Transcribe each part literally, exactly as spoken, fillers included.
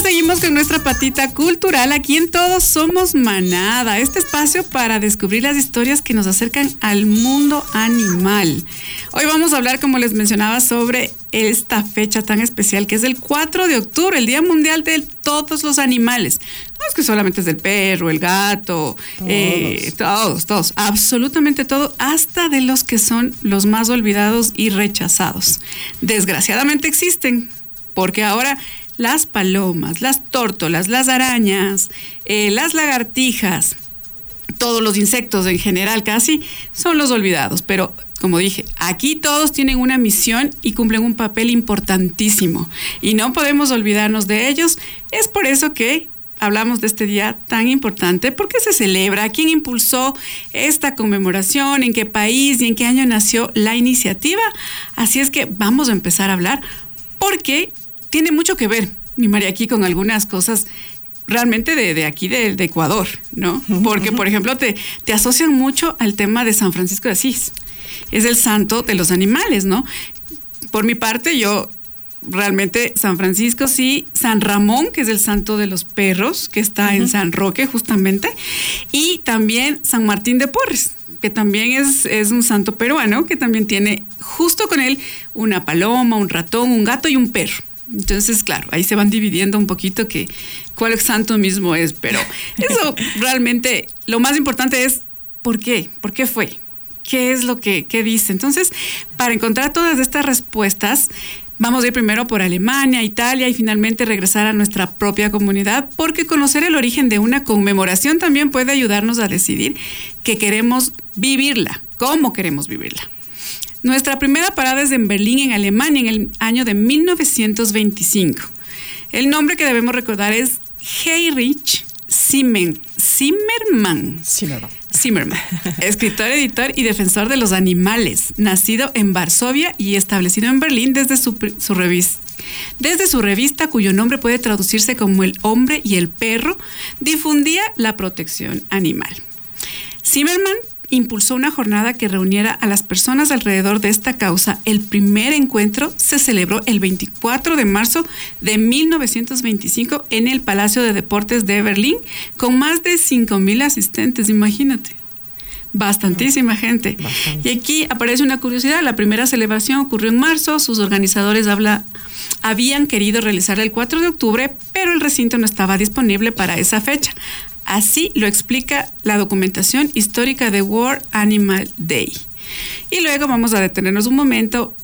seguimos con nuestra patita cultural aquí en Todos Somos Manada, este espacio para descubrir las historias que nos acercan al mundo animal. Hoy vamos a hablar, como les mencionaba, sobre esta fecha tan especial que es el cuatro de octubre, el Día Mundial de todos los animales. No es que solamente es del perro, el gato, todos. Eh, todos, todos, absolutamente todo, hasta de los que son los más olvidados y rechazados. Desgraciadamente existen, porque ahora las palomas, las tórtolas, las arañas, eh, las lagartijas, todos los insectos en general casi, son los olvidados. Pero, como dije, aquí todos tienen una misión y cumplen un papel importantísimo. Y no podemos olvidarnos de ellos. Es por eso que hablamos de este día tan importante. ¿Por qué se celebra? ¿Quién impulsó esta conmemoración? ¿En qué país y en qué año nació la iniciativa? Así es que vamos a empezar a hablar porque tiene mucho que ver, mi María, aquí con algunas cosas realmente de, de aquí de, de Ecuador, ¿no? Porque, por ejemplo, te, te asocian mucho al tema de San Francisco de Asís. Es el santo de los animales, ¿no? Por mi parte, yo realmente San Francisco sí, San Ramón, que es el santo de los perros, que está uh-huh. en San Roque justamente, y también San Martín de Porres, que también es, es un santo peruano, que también tiene justo con él una paloma, un ratón, un gato y un perro. Entonces, claro, ahí se van dividiendo un poquito que cuál santo mismo es, pero eso realmente lo más importante es ¿por qué? ¿Por qué fue? ¿Qué es lo que qué dice? Entonces, para encontrar todas estas respuestas, vamos a ir primero por Alemania, Italia y finalmente regresar a nuestra propia comunidad, porque conocer el origen de una conmemoración también puede ayudarnos a decidir que queremos vivirla, cómo queremos vivirla. Nuestra primera parada es en Berlín, en Alemania, en el año de mil novecientos veinticinco. El nombre que debemos recordar es Heinrich Zimmermann. Zimmermann. Zimmermann. Zimmermann, escritor, editor y defensor de los animales, nacido en Varsovia y establecido en Berlín desde su, su revista. Desde su revista, cuyo nombre puede traducirse como El hombre y el perro, difundía la protección animal. Zimmermann impulsó una jornada que reuniera a las personas alrededor de esta causa. El primer encuentro se celebró el veinticuatro de marzo de mil novecientos veinticinco en el Palacio de Deportes de Berlín, con más de cinco mil asistentes, imagínate. Bastantísima gente. Bastante. Y aquí aparece una curiosidad. La primera celebración ocurrió en marzo. Sus organizadores habla, habían querido realizarla el cuatro de octubre, pero el recinto no estaba disponible para esa fecha. Así lo explica la documentación histórica de World Animal Day. Y luego vamos a detenernos un momento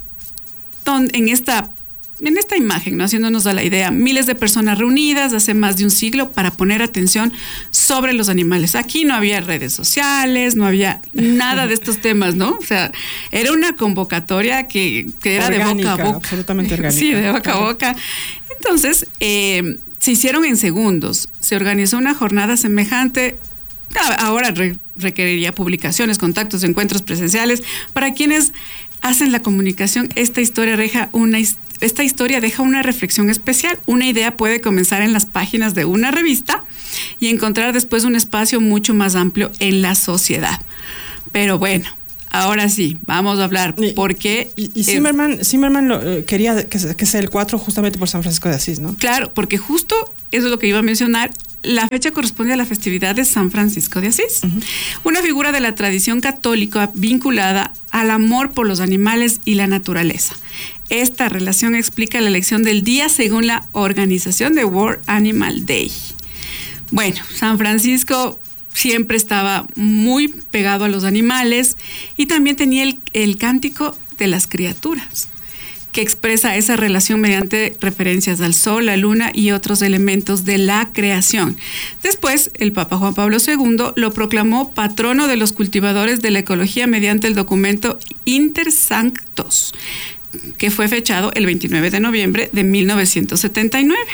en esta, en esta imagen, ¿no? Haciéndonos a la idea, miles de personas reunidas hace más de un siglo para poner atención sobre los animales. Aquí no había redes sociales, no había nada de estos temas, ¿no? O sea, era una convocatoria que, que era orgánica, de boca a boca. Absolutamente orgánica. Sí, de boca a boca. Entonces, eh, se hicieron en segundos. Se organizó una jornada semejante. Ahora re- requeriría publicaciones, contactos, encuentros presenciales. Para quienes hacen la comunicación, esta historia deja una, esta historia deja una reflexión especial. Una idea puede comenzar en las páginas de una revista y encontrar después un espacio mucho más amplio en la sociedad. Pero bueno, ahora sí, vamos a hablar por qué. Y, y Zimmermann, Zimmermann lo, eh, quería que, que sea el cuatro justamente por San Francisco de Asís, ¿no? Claro, porque justo eso es lo que iba a mencionar. La fecha corresponde a la festividad de San Francisco de Asís, uh-huh. una figura de la tradición católica vinculada al amor por los animales y la naturaleza. Esta relación explica la elección del día según la organización de World Animal Day. Bueno, San Francisco siempre estaba muy pegado a los animales y también tenía el, el cántico de las criaturas, que expresa esa relación mediante referencias al sol, la luna y otros elementos de la creación. Después, el Papa Juan Pablo segundo lo proclamó patrono de los cultivadores de la ecología mediante el documento Inter Sanctos, que fue fechado el veintinueve de noviembre de mil novecientos setenta y nueve.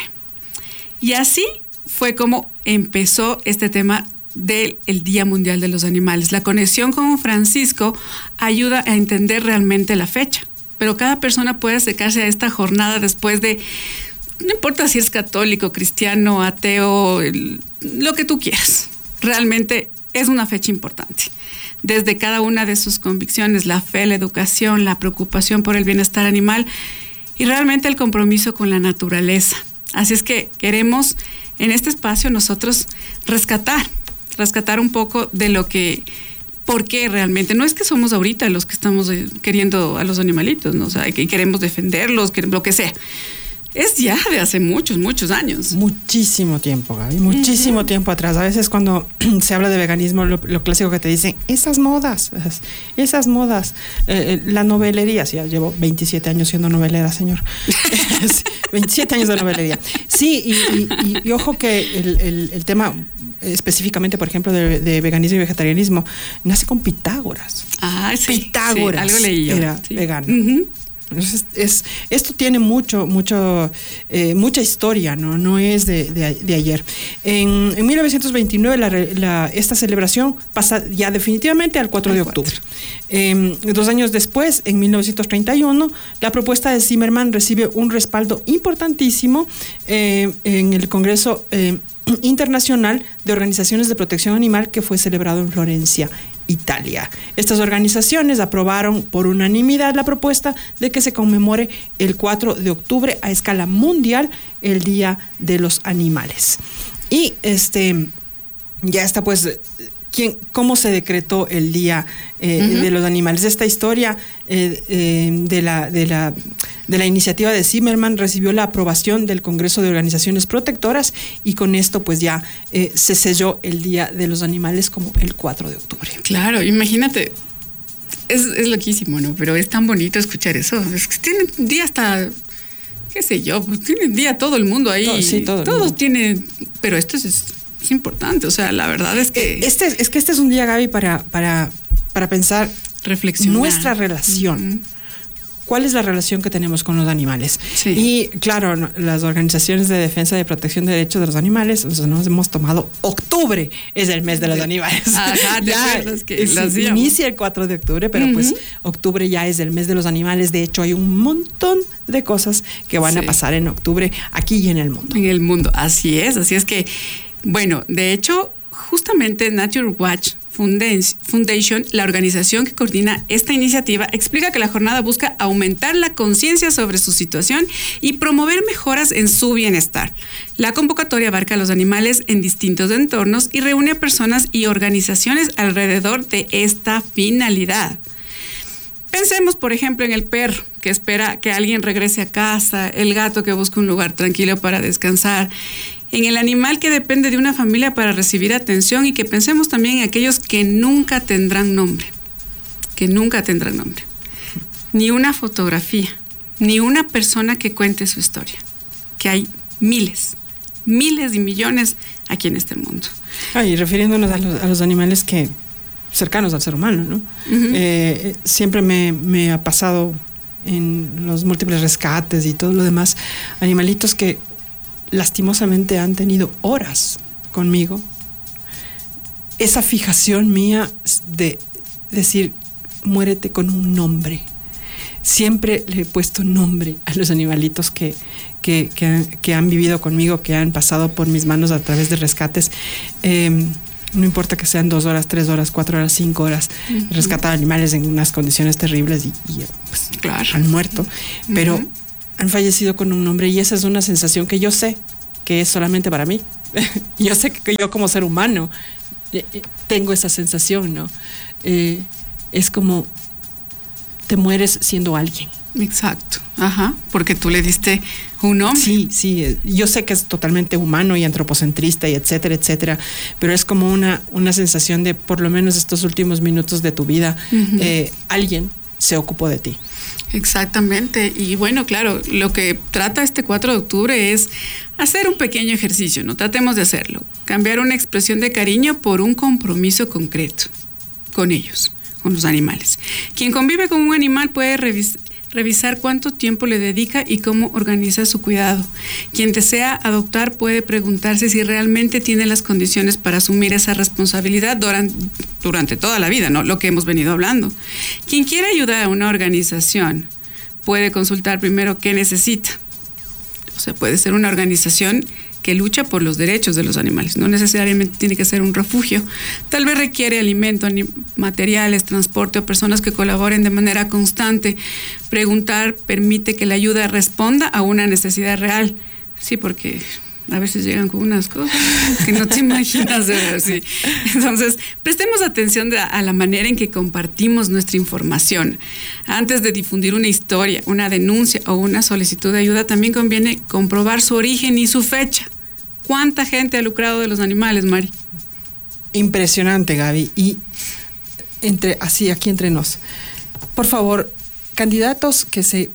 Y así fue como empezó este tema del Día Mundial de los Animales. La conexión con Francisco ayuda a entender realmente la fecha, pero cada persona puede acercarse a esta jornada después de, no importa si es católico, cristiano, ateo, el, lo que tú quieras. Realmente es una fecha importante. Desde cada una de sus convicciones, la fe, la educación, la preocupación por el bienestar animal y realmente el compromiso con la naturaleza. Así es que queremos en este espacio nosotros rescatar, rescatar un poco de lo que, por qué realmente. No es que somos ahorita los que estamos queriendo a los animalitos, ¿no? O sea, que queremos defenderlos, que, lo que sea. Es ya de hace muchos, muchos años. Muchísimo tiempo, Gaby, muchísimo uh-huh. tiempo atrás. A veces cuando se habla de veganismo, lo, lo clásico que te dicen, esas modas, esas, esas modas, eh, la novelería, sí, ya llevo veintisiete años siendo novelera, señor. veintisiete años de novelería. Sí, y, y, y, y ojo que el, el, el tema específicamente, por ejemplo, de, de veganismo y vegetarianismo, nace con Pitágoras. Ah, sí. Pitágoras sí, algo leí yo. Era sí. vegano. Uh-huh. Entonces, es, esto tiene mucho, mucho, eh, mucha historia, ¿no? No es de, de, de ayer. En, en mil novecientos veintinueve la, la, esta celebración pasa ya definitivamente al cuatro de octubre. Eh, dos años después, en mil novecientos treinta y uno, la propuesta de Zimmerman recibe un respaldo importantísimo eh, en el Congreso eh, Internacional de Organizaciones de Protección Animal, que fue celebrado en Florencia, Italia. Estas organizaciones aprobaron por unanimidad la propuesta de que se conmemore el cuatro de octubre a escala mundial el Día de los Animales. Y este ya está pues ¿quién, cómo se decretó el Día eh, uh-huh. de los Animales. Esta historia eh, eh, de la de la de la iniciativa de Zimmerman recibió la aprobación del Congreso de Organizaciones Protectoras y con esto pues ya eh, se selló el Día de los Animales como el cuatro de octubre. Claro, imagínate, es, es loquísimo, ¿no? Pero es tan bonito escuchar eso. Es que tienen día hasta, qué sé yo, pues tienen día todo el mundo ahí. Todo, sí, todo Todos tienen, pero esto es, es importante, o sea, la verdad es que... Este, es que este es un día, Gaby, para, para, para pensar, reflexionar nuestra relación. Uh-huh. ¿Cuál es la relación que tenemos con los animales? Sí. Y claro, no, las organizaciones de defensa y de protección de derechos de los animales, o sea, nos hemos tomado octubre, es el mes de los animales. Ajá, ¿te ya acuerdas que sí, inicia el cuatro de octubre, pero uh-huh. pues octubre ya es el mes de los animales. De hecho, hay un montón de cosas que van sí. a pasar en octubre aquí y en el mundo. En el mundo, así es, así es que, bueno, de hecho, justamente Nature Watch Foundation, la organización que coordina esta iniciativa, explica que la jornada busca aumentar la conciencia sobre su situación y promover mejoras en su bienestar. La convocatoria abarca a los animales en distintos entornos y reúne a personas y organizaciones alrededor de esta finalidad. Pensemos, por ejemplo, en el perro que espera que alguien regrese a casa, el gato que busca un lugar tranquilo para descansar, en el animal que depende de una familia para recibir atención, y que pensemos también en aquellos que nunca tendrán nombre, que nunca tendrán nombre, ni una fotografía, ni una persona que cuente su historia, que hay miles, miles y millones aquí en este mundo. Ah, y refiriéndonos a los, a los animales que cercanos al ser humano, ¿no? Uh-huh. Eh, siempre me, me ha pasado en los múltiples rescates y todo lo demás, animalitos que lastimosamente han tenido horas conmigo. Esa fijación mía de decir, muérete con un nombre. Siempre le he puesto nombre a los animalitos que, que, que, han, que han vivido conmigo, que han pasado por mis manos a través de rescates. Eh, no importa que sean dos horas, tres horas, cuatro horas, cinco horas, uh-huh. rescatar animales en unas condiciones terribles y, y pues, claro. han muerto, uh-huh. pero han fallecido con un nombre, y esa es una sensación que yo sé que es solamente para mí. Yo sé que yo como ser humano eh, tengo esa sensación, ¿no? Eh, es como te mueres siendo alguien. Exacto, ajá, porque tú le diste un nombre. Sí, sí, yo sé que es totalmente humano y antropocentrista y etcétera, etcétera, pero es como una, una sensación de, por lo menos estos últimos minutos de tu vida, uh-huh. eh, alguien se ocupó de ti. Exactamente, y bueno, claro, lo que trata este cuatro de octubre es hacer un pequeño ejercicio, ¿no? Tratemos de hacerlo, cambiar una expresión de cariño por un compromiso concreto con ellos, con los animales. Quien convive con un animal puede revisar revisar cuánto tiempo le dedica y cómo organiza su cuidado. Quien desea adoptar puede preguntarse si realmente tiene las condiciones para asumir esa responsabilidad durante, durante toda la vida, ¿no? Lo que hemos venido hablando. Quien quiere ayudar a una organización puede consultar primero qué necesita. O sea, puede ser una organización que lucha por los derechos de los animales. No necesariamente tiene que ser un refugio. Tal vez requiere alimento, materiales, transporte o personas que colaboren de manera constante. Preguntar permite que la ayuda responda a una necesidad real. Sí, porque a veces llegan con unas cosas que no te imaginas de ver, sí. Entonces, prestemos atención de, a la manera en que compartimos nuestra información. Antes de difundir una historia, una denuncia o una solicitud de ayuda, también conviene comprobar su origen y su fecha. ¿Cuánta gente ha lucrado de los animales, Mari? Impresionante, Gaby. Y entre, así, aquí entre nos. Por favor, candidatos que se,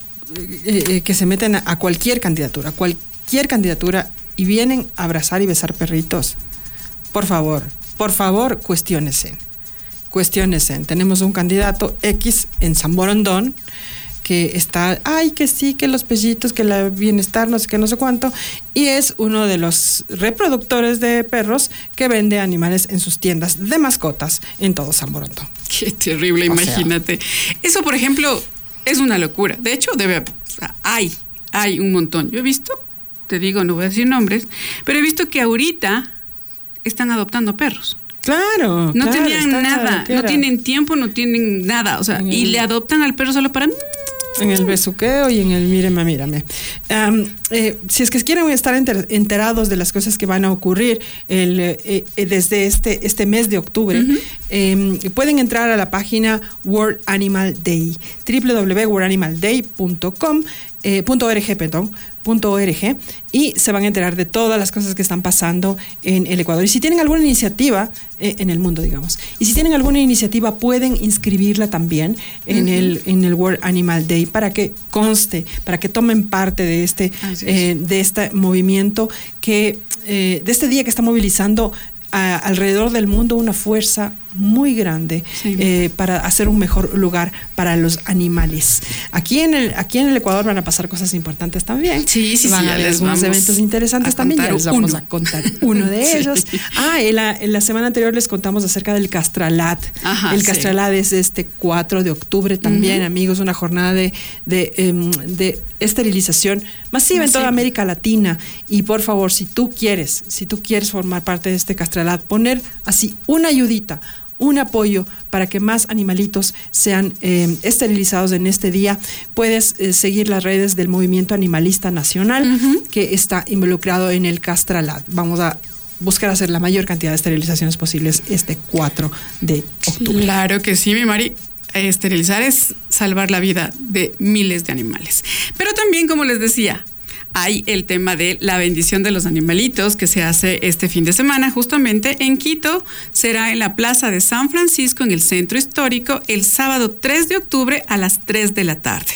eh, que se meten a, a cualquier candidatura, cualquier candidatura, y vienen a abrazar y besar perritos, por favor, por favor, cuestiónense. Cuestiónense. Tenemos un candidato X en San Borondón que está, ay, que sí, que los pellitos, que el bienestar, no sé qué, no sé cuánto, y es uno de los reproductores de perros que vende animales en sus tiendas de mascotas en todo San Borondón. Qué terrible, o imagínate. Sea, eso, por ejemplo, es una locura. De hecho, debe, o sea, hay, hay un montón. Yo he visto, te digo, no voy a decir nombres, pero he visto que ahorita están adoptando perros. Claro, no claro, tenían nada, no tienen tiempo, no tienen nada, o sea, el, y le adoptan al perro solo para... En el besuqueo y en el mírame, mírame. Um, eh, si es que quieren estar enter, enterados de las cosas que van a ocurrir el, eh, eh, desde este, este mes de octubre, uh-huh. eh, pueden entrar a la página World Animal Day, doble u doble u doble u punto world animal day punto com, eh, punto org, perdón, punto org, y se van a enterar de todas las cosas que están pasando en el Ecuador. Y si tienen alguna iniciativa, eh, en el mundo, digamos, y si tienen alguna iniciativa, pueden inscribirla también en, uh-huh. el, en el World Animal Day para que conste, para que tomen parte de este, eh, de este movimiento, que, eh, de este día que está movilizando a, alrededor del mundo una fuerza muy grande, sí. eh, para hacer un mejor lugar para los animales. Aquí en el aquí en el Ecuador van a pasar cosas importantes también. Sí, sí, van sí, a haber algunos eventos interesantes también. Ya les vamos uno. a contar uno de sí. ellos. Ah, en la, en la semana anterior les contamos acerca del Castralat. Ajá, el Castralat sí. es este cuatro de octubre también, uh-huh. amigos, una jornada de, de, um, de esterilización masiva en toda América Latina. Y por favor, si tú quieres, si tú quieres formar parte de este Castralat, poner así una ayudita, un apoyo para que más animalitos sean eh, esterilizados en este día, puedes eh, seguir las redes del Movimiento Animalista Nacional, uh-huh. que está involucrado en el Castralat. Vamos a buscar hacer la mayor cantidad de esterilizaciones posibles este cuatro de octubre. Claro que sí, mi Mari. Esterilizar es salvar la vida de miles de animales. Pero también, como les decía, hay el tema de la bendición de los animalitos que se hace este fin de semana justamente en Quito. Será en la Plaza de San Francisco, en el Centro Histórico, el sábado tres de octubre a las tres de la tarde.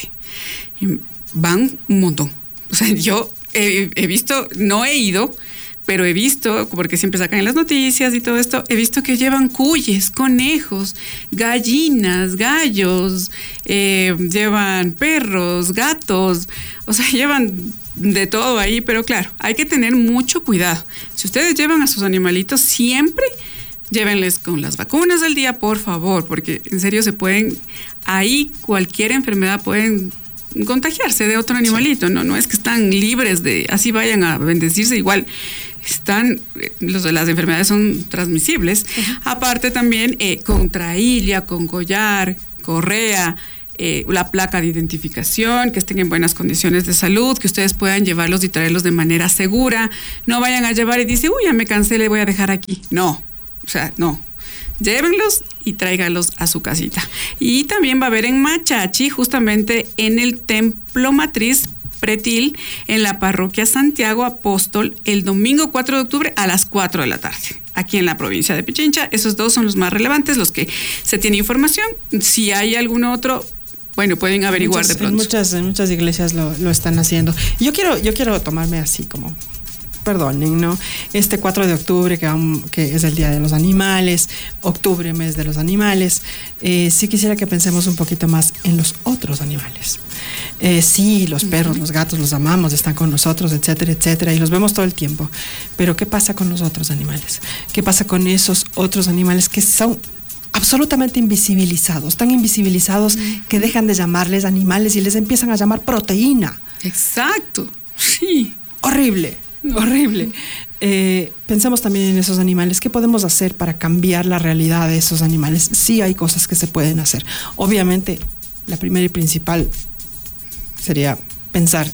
Y van un montón. O sea, yo he, he visto, no he ido, pero he visto, porque siempre sacan en las noticias y todo esto, he visto que llevan cuyes, conejos, gallinas, gallos, eh, llevan perros, gatos, o sea, llevan de todo ahí, pero claro, hay que tener mucho cuidado. Si ustedes llevan a sus animalitos, siempre llévenles con las vacunas del día, por favor, porque en serio se pueden, ahí cualquier enfermedad pueden contagiarse de otro animalito, no, no es que están libres de, así vayan a bendecirse, igual están, los de las enfermedades son transmisibles. Uh-huh. Aparte también eh, con trailla, con collar, correa, eh, la placa de identificación, que estén en buenas condiciones de salud, que ustedes puedan llevarlos y traerlos de manera segura. No vayan a llevar y dicen, uy, ya me cansé, le voy a dejar aquí. No, o sea, no. Llévenlos y tráiganlos a su casita. Y también va a haber en Machachi, justamente en el Templo Matriz Pretil, en la parroquia Santiago Apóstol, el domingo cuatro de octubre a las cuatro de la tarde, aquí en la provincia de Pichincha. Esos dos son los más relevantes, los que se tiene información. Si hay algún otro, bueno, pueden averiguar muchas, de pronto. En muchas, en muchas iglesias lo, lo están haciendo. Yo quiero, yo quiero tomarme así como... Perdonen, ¿no? Este cuatro de octubre, que, que es el Día de los Animales, octubre, mes de los animales, eh, sí quisiera que pensemos un poquito más en los otros animales. Eh, sí, los perros, los gatos, los amamos, están con nosotros, etcétera, etcétera, y los vemos todo el tiempo. Pero ¿qué pasa con los otros animales? ¿Qué pasa con esos otros animales que son absolutamente invisibilizados, tan invisibilizados que dejan de llamarles animales y les empiezan a llamar proteína? Exacto, sí. Horrible. No. Horrible. Eh, pensemos también en esos animales. ¿Qué podemos hacer para cambiar la realidad de esos animales? Sí hay cosas que se pueden hacer. Obviamente, la primera y principal sería pensar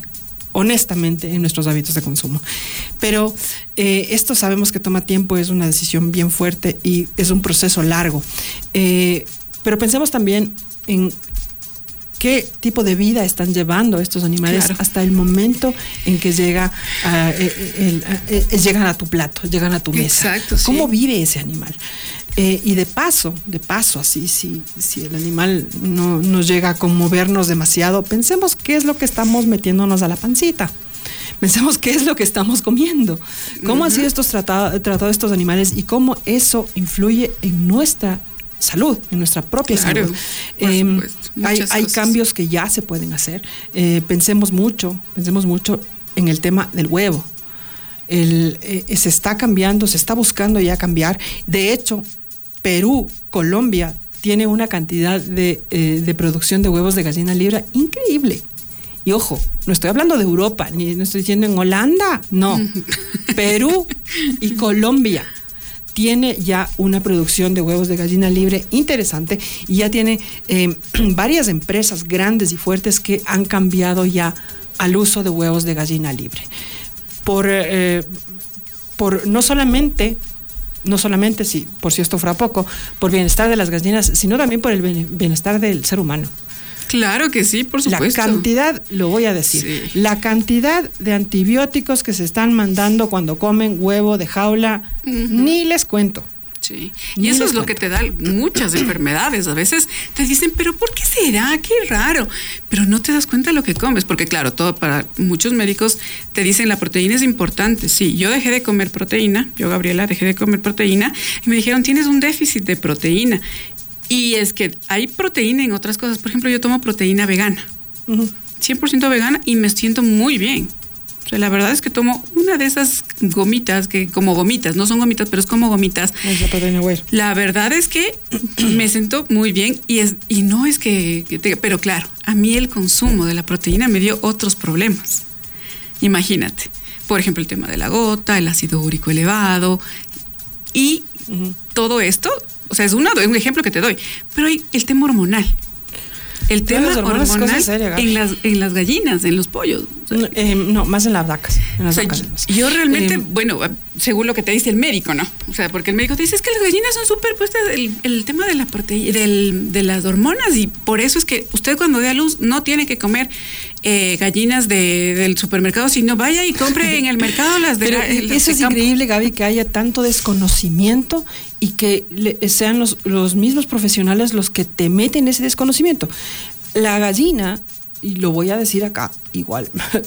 honestamente, en nuestros hábitos de consumo. Pero eh, esto sabemos que toma tiempo, es una decisión bien fuerte y es un proceso largo. Eh, pero pensemos también en qué tipo de vida están llevando estos animales, claro, hasta el momento en que llega a, eh, el, eh, eh, llegan a tu plato, llegan a tu mesa. Exacto, sí. ¿Cómo vive ese animal? Eh, y de paso, de paso, así, si, si el animal no nos llega a conmovernos demasiado, pensemos qué es lo que estamos metiéndonos a la pancita. Pensemos qué es lo que estamos comiendo. ¿Cómo uh-huh. han sido estos tratados tratados estos animales y cómo eso influye en nuestra salud, en nuestra propia claro, salud? Eh, hay, hay cambios que ya se pueden hacer. Eh, pensemos mucho, pensemos mucho en el tema del huevo. El, eh, se está cambiando, se está buscando ya cambiar. De hecho, Perú, Colombia, tiene una cantidad de, eh, de producción de huevos de gallina libre increíble. Y ojo, no estoy hablando de Europa, ni no estoy diciendo en Holanda, no. Perú y Colombia tiene ya una producción de huevos de gallina libre interesante y ya tiene eh, varias empresas grandes y fuertes que han cambiado ya al uso de huevos de gallina libre. Por, eh, por no solamente, no solamente si, por si esto fuera poco, por bienestar de las gallinas, sino también por el bienestar del ser humano. Claro que sí, por supuesto. La cantidad, lo voy a decir, sí. la cantidad de antibióticos que se están mandando cuando comen huevo de jaula, uh-huh. ni les cuento. Sí, y eso es lo que te da muchas enfermedades. A veces te dicen, pero ¿por qué será? Qué raro. Pero no te das cuenta de lo que comes, porque claro, todo para muchos médicos te dicen la proteína es importante. Sí, yo dejé de comer proteína, yo Gabriela dejé de comer proteína y me dijeron, tienes un déficit de proteína. Y es que hay proteína en otras cosas. Por ejemplo, yo tomo proteína vegana, uh-huh. cien por ciento vegana y me siento muy bien. O sea, la verdad es que tomo una de esas gomitas, que como gomitas, no son gomitas, pero es como gomitas. Es la proteína whey. La verdad es que me siento muy bien y es y no es que, que te, pero claro, a mí el consumo de la proteína me dio otros problemas. Imagínate, por ejemplo, el tema de la gota, el ácido úrico elevado y uh-huh. todo esto. O sea, es una, un ejemplo que te doy. Pero hay el tema hormonal. El tema hormonal seria, en, las, en las gallinas, en los pollos. O sea, no, eh, no, más en las vacas. En las o sea, vacas. Yo realmente, eh, bueno, según lo que te dice el médico, ¿no? O sea, porque el médico te dice es que las gallinas son súper puestas el, el tema de la proteína, del, de las hormonas, y por eso es que usted cuando dé a luz no tiene que comer eh, gallinas de, del supermercado, sino vaya y compre en el mercado las de Pero la, el, Eso es campo. Increíble, Gaby, que haya tanto desconocimiento y que le, sean los, los mismos profesionales los que te meten ese desconocimiento. La gallina, y lo voy a decir acá, igual,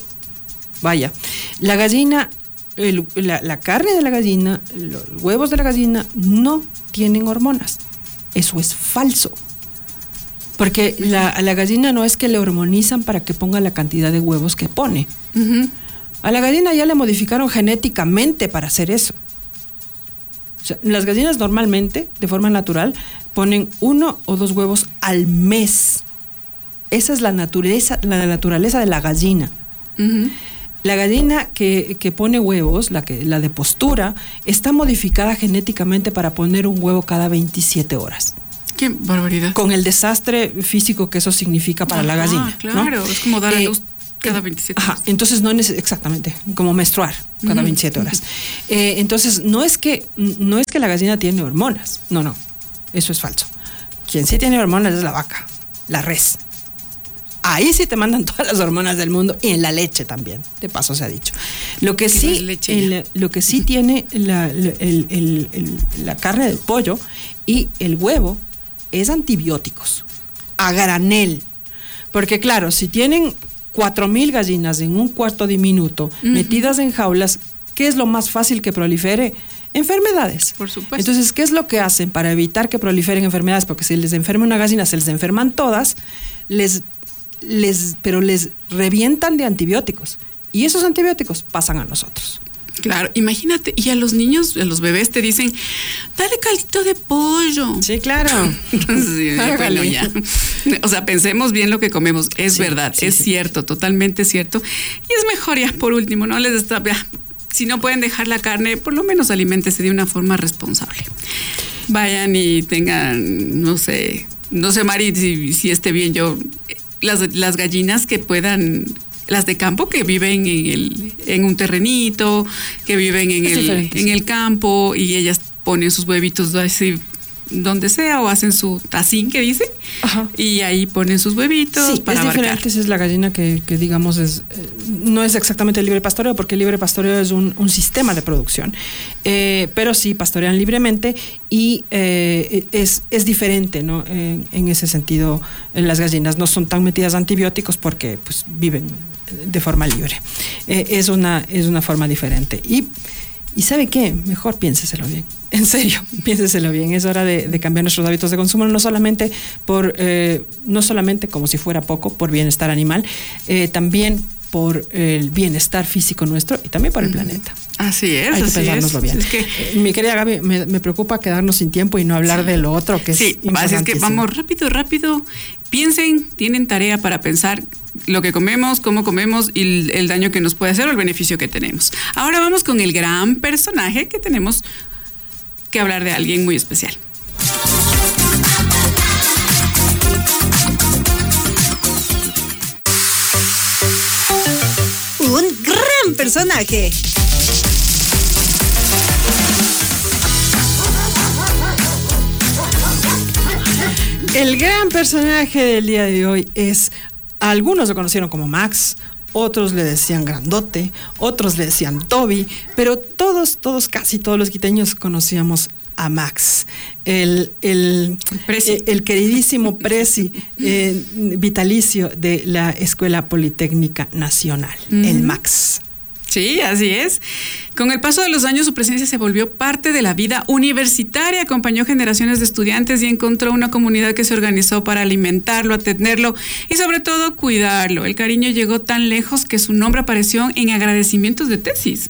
vaya, la gallina, el, la, la carne de la gallina, los huevos de la gallina no tienen hormonas. Eso es falso. Porque la, a la gallina no es que le hormonizan para que ponga la cantidad de huevos que pone. Uh-huh. A la gallina ya le modificaron genéticamente para hacer eso. O sea, las gallinas normalmente, de forma natural, ponen uno o dos huevos al mes. Esa es la naturaleza, la naturaleza de la gallina. Uh-huh. La gallina que, que pone huevos, la, que, la de postura, está modificada genéticamente para poner un huevo cada veintisiete horas. ¡Qué barbaridad! Con el desastre físico que eso significa para Ajá, la gallina. Claro, ¿no? Es como dar a luz eh, cada veintisiete ajá, horas. Entonces no es exactamente como menstruar cada uh-huh. veintisiete horas. Eh, entonces no es que no es que la gallina tiene hormonas. No, no. Eso es falso. Quien sí tiene hormonas es la vaca, la res. Ahí sí te mandan todas las hormonas del mundo y en la leche también, de paso se ha dicho. Lo que sí, el, lo que sí tiene la, el, el, el, la carne del pollo y el huevo es antibióticos, a granel. Porque claro, si tienen cuatro mil gallinas en un cuarto diminuto uh-huh. metidas en jaulas, ¿qué es lo más fácil que prolifere? Enfermedades. Por supuesto. Entonces, ¿qué es lo que hacen para evitar que proliferen enfermedades? Porque si les enferma una gallina, se les enferman todas, les... Les, pero les revientan de antibióticos y esos antibióticos pasan a nosotros. Claro, imagínate, y a los niños, a los bebés te dicen, dale caldito de pollo. Sí, claro. sí, bueno, ya. O sea, pensemos bien lo que comemos, es sí, verdad, sí, es sí. cierto, totalmente cierto. Y es mejor ya, por último, no les está, ya, si no pueden dejar la carne, por lo menos aliméntese de una forma responsable. Vayan y tengan, no sé, no sé, Mari, si, si esté bien yo... Las, las gallinas que puedan las de campo que viven en, el, en un terrenito, que viven en el, en el campo y ellas ponen sus huevitos así donde sea o hacen su tacín que dice. Ajá. Y ahí ponen sus huevitos sí, para es abarcar. diferente, esa es la gallina que, que digamos es eh, no es exactamente el libre pastoreo, porque el libre pastoreo es un, un sistema de producción, eh, pero sí pastorean libremente y eh, es, es diferente, ¿no? En, en ese sentido, las gallinas no son tan metidas a antibióticos porque pues viven de forma libre. Eh, es una es una forma diferente y ¿Y sabe qué? Mejor piénseselo bien. En serio, piénseselo bien. Es hora de, de cambiar nuestros hábitos de consumo, no solamente por, eh, no solamente como si fuera poco, por bienestar animal, eh, también por el bienestar físico nuestro y también por el uh-huh. planeta. Así es, Hay que así pensárnoslo es. bien. Es que, eh, mi querida Gaby, me, me preocupa quedarnos sin tiempo y no hablar sí. de lo otro que sí, es así es que vamos rápido, rápido. Piensen, tienen tarea para pensar lo que comemos, cómo comemos y el, el daño que nos puede hacer o el beneficio que tenemos. Ahora vamos con el gran personaje que tenemos que hablar de alguien muy especial. Un gran personaje. El gran personaje del día de hoy es, algunos lo conocieron como Max, otros le decían Grandote, otros le decían Toby, pero todos, todos, casi todos los quiteños conocíamos a Max, el, el, el, el queridísimo Prezi eh, vitalicio de la Escuela Politécnica Nacional, mm. el Max. Sí, así es. Con el paso de los años, su presencia se volvió parte de la vida universitaria, acompañó generaciones de estudiantes y encontró una comunidad que se organizó para alimentarlo, atenderlo y sobre todo cuidarlo. El cariño llegó tan lejos que su nombre apareció en agradecimientos de tesis.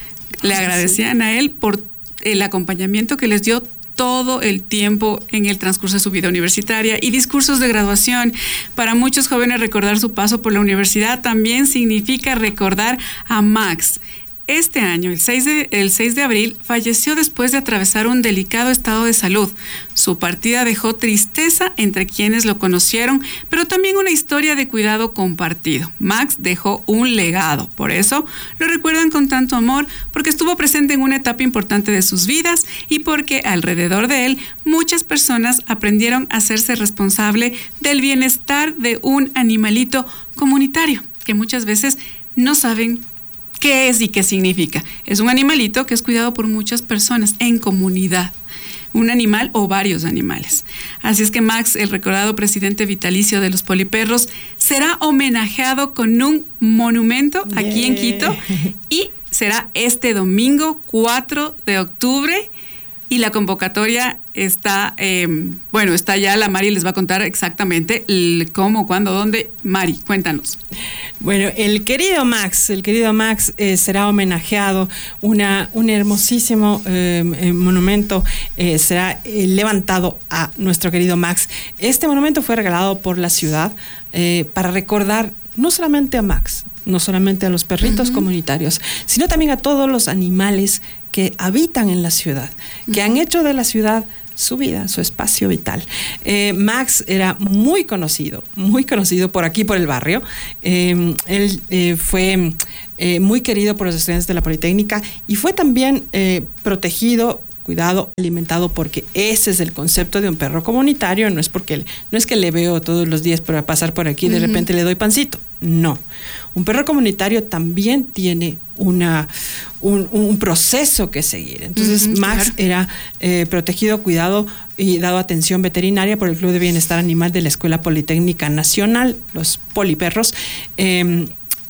Le agradecían a él por el acompañamiento que les dio todo el tiempo en el transcurso de su vida universitaria y discursos de graduación. Para muchos jóvenes, recordar su paso por la universidad también significa recordar a Max. Este año, el seis de, el seis de abril, falleció después de atravesar un delicado estado de salud. Su partida dejó tristeza entre quienes lo conocieron, pero también una historia de cuidado compartido. Max dejó un legado, por eso lo recuerdan con tanto amor, porque estuvo presente en una etapa importante de sus vidas y porque alrededor de él muchas personas aprendieron a hacerse responsable del bienestar de un animalito comunitario, que muchas veces no saben qué es y qué significa. Es un animalito que es cuidado por muchas personas en comunidad. Un animal o varios animales. Así es que Max, el recordado presidente vitalicio de los Poliperros, será homenajeado con un monumento yeah. aquí en Quito y será este domingo cuatro de octubre. Y la convocatoria está, eh, bueno, está ya, la Mari les va a contar exactamente el cómo, cuándo, dónde. Mari, cuéntanos. Bueno, el querido Max, el querido Max eh, será homenajeado, una, un hermosísimo eh, eh, monumento eh, será eh, levantado a nuestro querido Max. Este monumento fue regalado por la ciudad eh, para recordar no solamente a Max, no solamente a los perritos uh-huh. comunitarios, sino también a todos los animales que habitan en la ciudad, que uh-huh. han hecho de la ciudad su vida, su espacio vital. Eh, Max era muy conocido, muy conocido por aquí, por el barrio. Eh, él eh, fue eh, muy querido por los estudiantes de la Politécnica y fue también eh, protegido, cuidado, alimentado, porque ese es el concepto de un perro comunitario. No es porque no es que le veo todos los días para pasar por aquí y de uh-huh. repente le doy pancito. No. Un perro comunitario también tiene una, un, un proceso que seguir. Entonces, uh-huh, Max claro. era eh, protegido, cuidado y dado atención veterinaria por el Club de Bienestar Animal de la Escuela Politécnica Nacional, los Poliperros. Eh,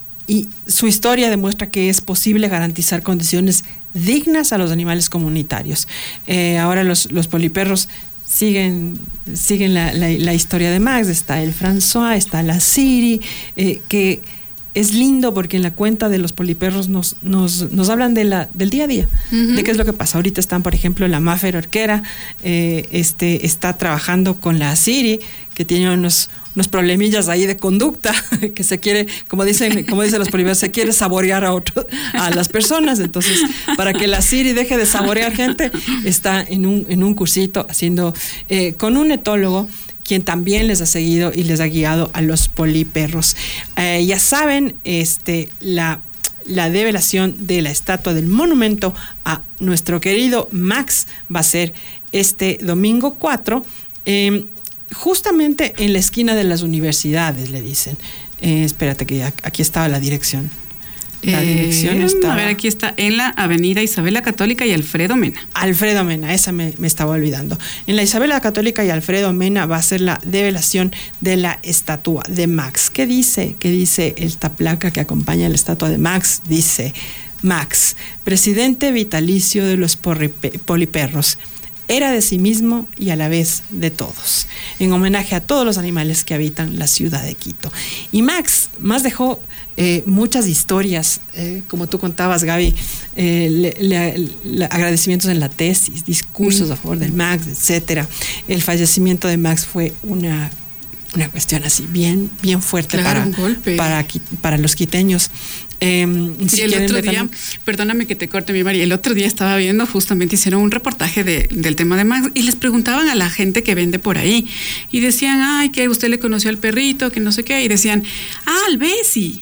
y su historia demuestra que es posible garantizar condiciones dignas a los animales comunitarios. Eh, ahora los, los Poliperros siguen, siguen la, la, la historia de Max. Está el François, está la Siri, eh, que es lindo porque en la cuenta de los Poliperros nos, nos, nos hablan de la, del día a día, uh-huh. de qué es lo que pasa. Ahorita están, por ejemplo, la Maffer Orquera, eh, este, está trabajando con la Siri, que tiene unos, unos problemillas ahí de conducta, que se quiere, como dicen, como dicen los Poliperros, se quiere saborear a otro, a las personas. Entonces, para que la Siri deje de saborear gente, está en un, en un cursito haciendo, eh, con un etólogo, quien también les ha seguido y les ha guiado a los poliperros. Eh, ya saben, este, la, la develación de la estatua del monumento a nuestro querido Max va a ser este domingo cuatro, eh, justamente en la esquina de las universidades, le dicen. Eh, espérate que ya, aquí estaba la dirección. La dirección eh, está... A ver, aquí está, en la avenida Isabel la Católica y Alfredo Mena. Alfredo Mena, esa me, me estaba olvidando. En la Isabel la Católica y Alfredo Mena va a ser la develación de la estatua de Max. ¿Qué dice? ¿Qué dice esta placa que acompaña la estatua de Max? Dice: Max, presidente vitalicio de los poliperros, era de sí mismo y a la vez de todos, en homenaje a todos los animales que habitan la ciudad de Quito. Y Max más dejó eh, muchas historias, eh, como tú contabas, Gaby, eh, le, le, le, agradecimientos en la tesis, discursos mm. a favor del Max, etcétera. El fallecimiento de Max fue una una cuestión así bien bien fuerte, claro, para, un golpe. para para los quiteños. Eh, si y el otro día, también... perdóname que te corte, mi Mari, el otro día estaba viendo, justamente hicieron un reportaje de, del tema de Max y les preguntaban a la gente que vende por ahí y decían, ay, que usted le conoció al perrito, que no sé qué, y decían, ah, al Bessie.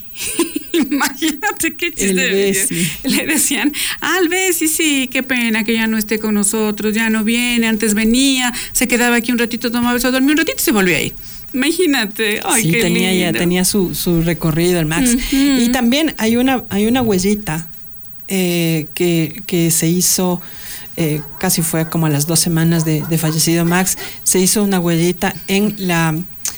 Imagínate qué chiste. Le decían, ah, al Bessie, sí, qué pena que ya no esté con nosotros, ya no viene, antes venía, se quedaba aquí un ratito, tomaba eso, dormía un ratito y se volvió a ir. Imagínate, ay, sí, qué tenía lindo. ya tenía su, su recorrido el Max. Uh-huh. Y también hay una hay una huellita eh, que, que se hizo, eh, casi fue como a las dos semanas de, de fallecido Max, se hizo una huellita en la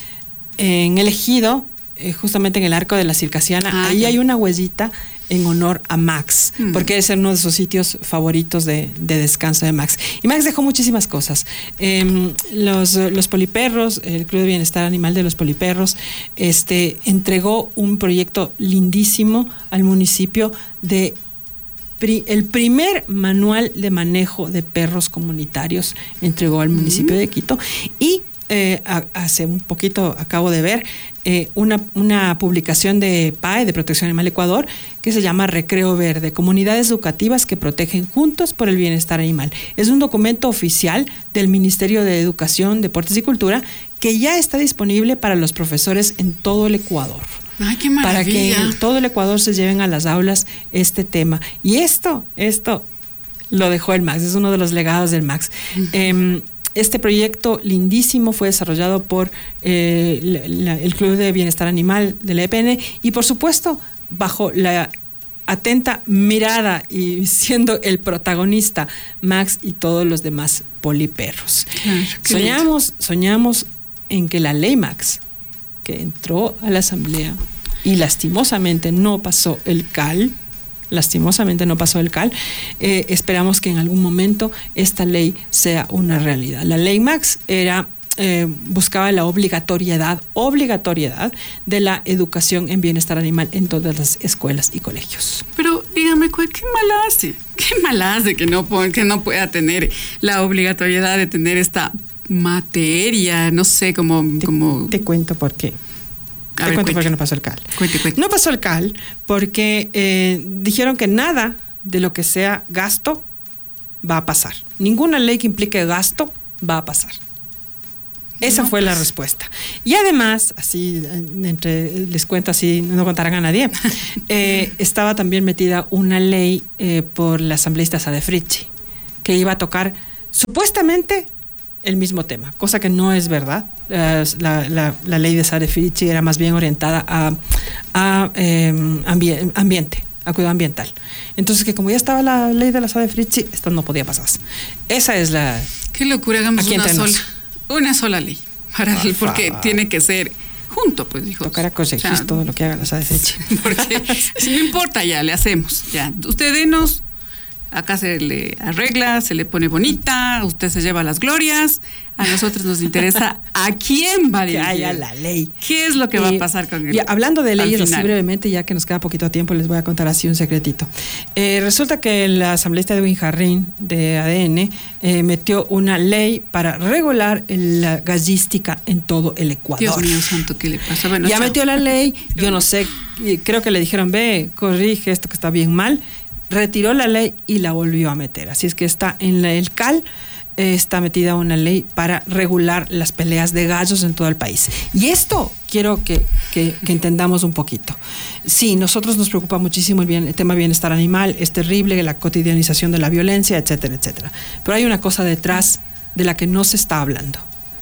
en el ejido, eh, justamente en el Arco de la Circasiana. Ah, ahí ya. Hay una huellita en honor a Max, mm. porque es uno de sus sitios favoritos de, de descanso de Max. Y Max dejó muchísimas cosas. Eh, los, los poliperros, el Club de Bienestar Animal de los Poliperros, este, entregó un proyecto lindísimo al municipio de pri, el primer manual de manejo de perros comunitarios, entregó al municipio mm. de Quito. Y Eh, a, hace un poquito acabo de ver eh, una, una publicación de P A E, de Protección Animal Ecuador, que se llama Recreo Verde, Comunidades Educativas que Protegen Juntos por el Bienestar Animal. Es un documento oficial del Ministerio de Educación, Deportes y Cultura que ya está disponible para los profesores en todo el Ecuador. Ay, qué maravilla. Para que en todo el Ecuador se lleven a las aulas este tema. Y esto, esto lo dejó el Max, es uno de los legados del Max. Uh-huh. Eh, Este proyecto lindísimo fue desarrollado por eh, la, la, el Club de Bienestar Animal de la E P N y, por supuesto, bajo la atenta mirada y siendo el protagonista Max y todos los demás poliperros. Claro, soñamos, soñamos en que la ley Max, que entró a la asamblea y lastimosamente no pasó el C A L, lastimosamente no pasó el C A L, eh, esperamos que en algún momento esta ley sea una realidad. La ley Max era eh, buscaba la obligatoriedad, obligatoriedad de la educación en bienestar animal en todas las escuelas y colegios. Pero dígame, ¿qué mal hace? ¿Qué mal hace que no, que no pueda tener la obligatoriedad de tener esta materia? No sé, como... Te, como... te cuento por qué. A Te ver, cuento cuente. por qué no pasó el C A L. Cuente, cuente. No pasó el C A L porque eh, dijeron que nada de lo que sea gasto va a pasar. Ninguna ley que implique gasto va a pasar. Esa no, fue la respuesta. Y además, así, entre les cuento así, no contarán a nadie, eh, estaba también metida una ley eh, por la asambleísta Sade Fritzi, que iba a tocar supuestamente el mismo tema, cosa que no es verdad. Uh, la, la, la ley de Sade Fritzi era más bien orientada a, a eh, ambi- ambiente, a cuidado ambiental. Entonces, que como ya estaba la ley de la Sade Fritzi, esto no podía pasar. Esa es la... Qué locura, hagamos una sola, una sola ley, para el, porque favor. Tiene que ser junto, pues, dijo. Tocará corregir o sea, todo lo que haga la Sade Fritzi. Porque si no importa, ya le hacemos. Ya, usted denos. Acá se le arregla, se le pone bonita, usted se lleva las glorias. A nosotros nos interesa a quién va a dirigir. Que haya la ley. ¿Qué es lo que eh, va a pasar con él? Y hablando de leyes, así brevemente, ya que nos queda poquito tiempo, les voy a contar así un secretito. Eh, resulta que la asambleísta Edwin Jarrín de A D N eh, metió una ley para regular la gallística en todo el Ecuador. Dios mío santo, ¿qué le pasa? Bueno, ya chao. metió la ley, yo no sé, creo que le dijeron, ve, corrige esto que está bien mal. Retiró la ley y la volvió a meter. Así es que está en la, el C A L eh, está metida una ley para regular las peleas de gallos en todo el país. Y esto quiero que, que, que entendamos un poquito. Sí, nosotros nos preocupa muchísimo el, bien, el tema bienestar animal, es terrible la cotidianización de la violencia, etcétera, etcétera. Pero hay una cosa detrás de la que no se está hablando.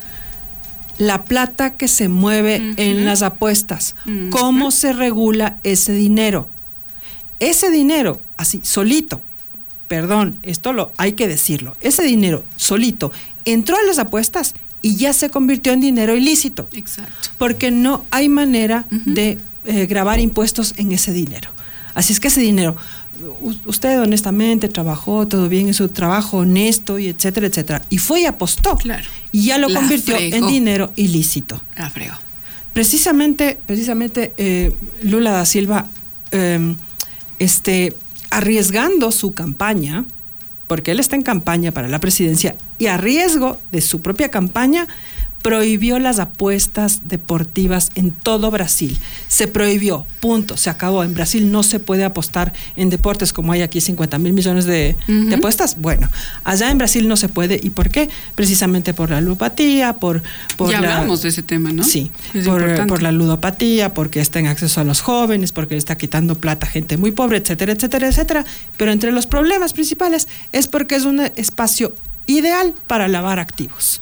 La plata que se mueve uh-huh. en las apuestas. Uh-huh. ¿Cómo se regula ese dinero? Ese dinero, así, solito, perdón, esto lo hay que decirlo, ese dinero solito entró a las apuestas y ya se convirtió en dinero ilícito. Exacto. Porque no hay manera uh-huh. de eh, grabar impuestos en ese dinero. Así es que ese dinero, usted honestamente trabajó todo bien en su trabajo honesto y etcétera, etcétera, y fue y apostó. Claro. Y ya lo La convirtió fregó. en dinero ilícito. La fregó. Precisamente, precisamente eh, Lula da Silva, eh, este, arriesgando su campaña, porque él está en campaña para la presidencia, y a riesgo de su propia campaña, prohibió las apuestas deportivas en todo Brasil. Se prohibió, punto, se acabó. En Brasil no se puede apostar en deportes como hay aquí cincuenta mil millones de, uh-huh. de apuestas. Bueno, allá en Brasil no se puede. ¿Y por qué? Precisamente por la ludopatía, por... por ya la, hablamos de ese tema, ¿no? Sí, por, por la ludopatía, porque está en acceso a los jóvenes, porque le está quitando plata a gente muy pobre, etcétera, etcétera, etcétera. Pero entre los problemas principales es porque es un espacio ideal para lavar activos.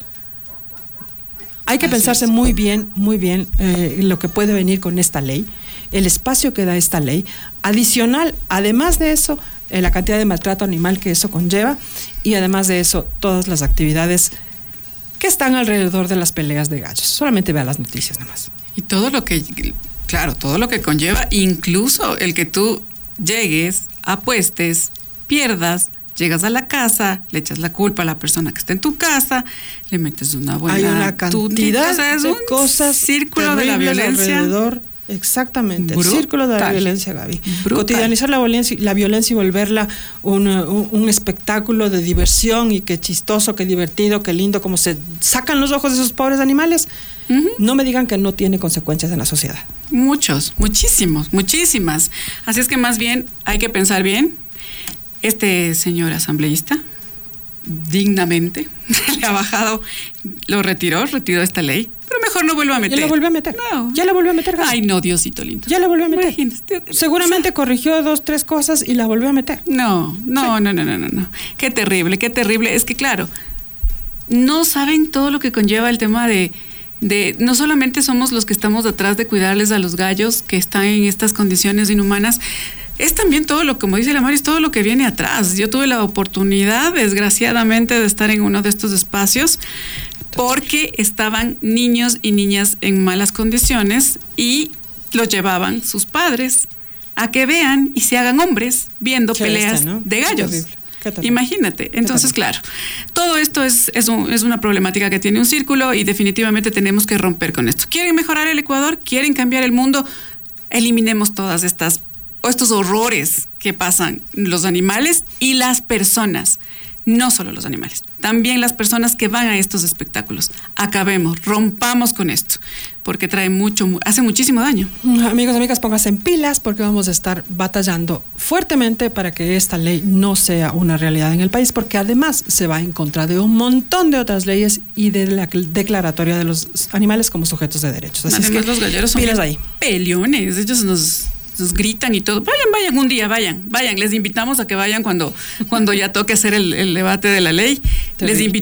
Hay que Así pensarse es. muy bien, muy bien eh, lo que puede venir con esta ley, el espacio que da esta ley, adicional, además de eso, eh, la cantidad de maltrato animal que eso conlleva, y además de eso, todas las actividades que están alrededor de las peleas de gallos. Solamente vea las noticias nomás. Y todo lo que, claro, todo lo que conlleva, incluso el que tú llegues, apuestes, pierdas, llegas a la casa, le echas la culpa a la persona que está en tu casa, le metes una buena... Hay una cantidad o sea, es de un cosas círculo de la violencia alrededor. Exactamente, Brutal. el círculo de la violencia, Gaby. Brutal. Cotidianizar la violencia, la violencia y volverla un, un, un espectáculo de diversión, y qué chistoso, qué divertido, qué lindo, como se sacan los ojos de esos pobres animales. Uh-huh. No me digan que no tiene consecuencias en la sociedad. Muchos, muchísimos, muchísimas. Así es que más bien hay que pensar bien. Este señor asambleísta, dignamente, le ha bajado, lo retiró, retiró esta ley, pero mejor no vuelva a meter. Ya la volvió a meter. No. Ya la volvió a meter. Gaby. Ay, no, Diosito lindo. Ya la volvió a meter. Imagínate. Seguramente corrigió dos, tres cosas y la volvió a meter. No, no, sí. no, no, no, no, no. Qué terrible, qué terrible. Es que claro, no saben todo lo que conlleva el tema de... De, no solamente somos los que estamos detrás de cuidarles a los gallos que están en estas condiciones inhumanas, es también todo lo, como dice la Mari, es todo lo que viene atrás. Yo tuve la oportunidad, desgraciadamente, de estar en uno de estos espacios porque estaban niños y niñas en malas condiciones y los llevaban sus padres a que vean y se hagan hombres viendo Qué peleas este, ¿no? de gallos. Imagínate. Entonces, claro, todo esto es, es, un, es una problemática que tiene un círculo y definitivamente tenemos que romper con esto. ¿Quieren mejorar el Ecuador? ¿Quieren cambiar el mundo? Eliminemos todas estas, o estos horrores que pasan los animales y las personas. No solo los animales, también las personas que van a estos espectáculos. Acabemos, rompamos con esto, porque trae mucho, hace muchísimo daño. Amigos, amigas, pónganse en pilas porque vamos a estar batallando fuertemente para que esta ley no sea una realidad en el país, porque además se va en contra de un montón de otras leyes y de la declaratoria de los animales como sujetos de derechos. Así además, es que los galleros son pilas ahí. Peleones, ellos nos... nos gritan y todo. Vayan, vayan un día, vayan, vayan. Les invitamos a que vayan cuando, cuando ya toque hacer el, el debate de la ley. Les invitamos